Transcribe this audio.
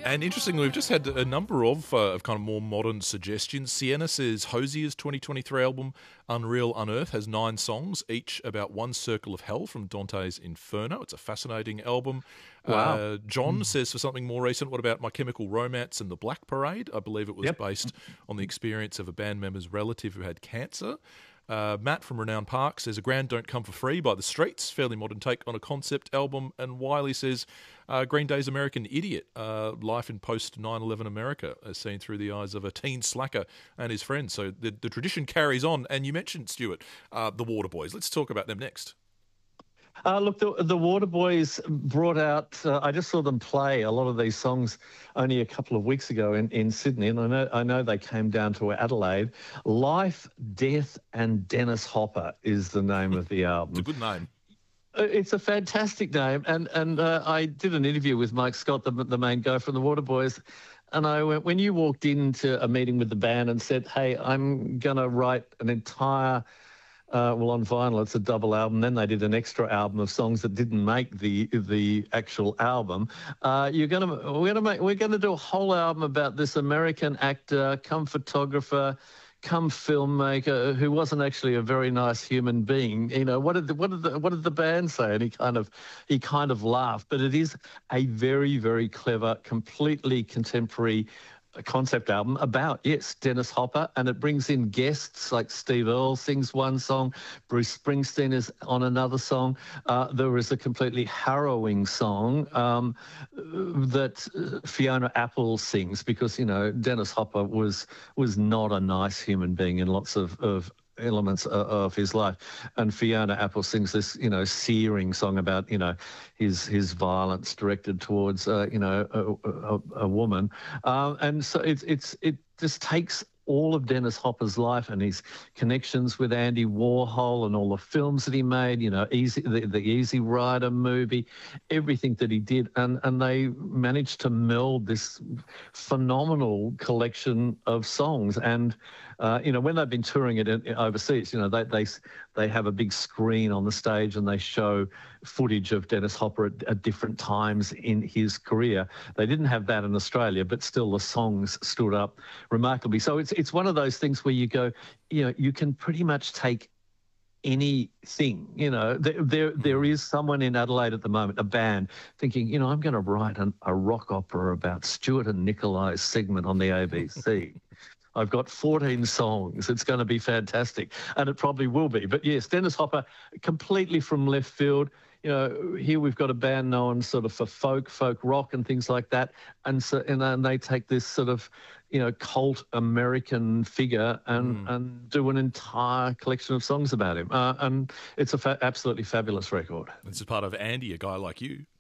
And interestingly, we've just had a number of kind of more modern suggestions. Sienna says Hosier's 2023 album, Unreal Unearth, has 9 songs, each about one circle of hell from Dante's Inferno. It's a fascinating album. Wow. John says for something more recent, what about My Chemical Romance and The Black Parade? I believe it was Yep. based on the experience of a band member's relative who had cancer. Matt from Renowned Park says A Grand Don't Come for Free by The Streets, fairly modern take on a concept album. And Wiley says Green Day's American Idiot, life in post 9/11 America, as seen through the eyes of a teen slacker and his friends. So the tradition carries on. And you mentioned, Stuart, the Waterboys. Let's talk about them next. Look, the Waterboys brought out. I just saw them play a lot of these songs only a couple of weeks ago in Sydney, and I know they came down to Adelaide. Life, Death, and Dennis Hopper is the name of the album. It's a good name. It's a fantastic name, and I did an interview with Mike Scott, the main guy from the Waterboys, and I went, when you walked into a meeting with the band and said, "Hey, I'm gonna write an entire." On vinyl, it's a double album. Then they did an extra album of songs that didn't make the actual album. We're gonna do a whole album about this American actor, come photographer, come filmmaker, who wasn't actually a very nice human being. You know, what did the band say? And he kind of laughed. But it is a very, very clever, completely contemporary concept album about, yes, Dennis Hopper, and it brings in guests like Steve Earle sings one song, Bruce Springsteen is on another song. There is a completely harrowing song that Fiona Apple sings because, you know, Dennis Hopper was not a nice human being in lots of elements of his life, and Fiona Apple sings this, you know, searing song about, you know, his violence directed towards, a woman, and so it just takes all of Dennis Hopper's life and his connections with Andy Warhol and all the films that he made, you know, the Easy Rider movie, everything that he did, and they managed to meld this phenomenal collection of songs. And when they've been touring it overseas, you know, they have a big screen on the stage and they show footage of Dennis Hopper at different times in his career. They didn't have that in Australia, but still the songs stood up remarkably. So it's one of those things where you go, you know, you can pretty much take anything. You know, there is someone in Adelaide at the moment, a band, thinking, you know, I'm going to write a rock opera about Stuart and Nikolai's segment on the ABC. I've got 14 songs. It's going to be fantastic. And it probably will be. But yes, Dennis Hopper, completely from left field. You know, here we've got a band known sort of for folk rock and things like that. And they take this sort of, you know, cult American figure and do an entire collection of songs about him. And it's a absolutely fabulous record. It's a part of Andy, a guy like you.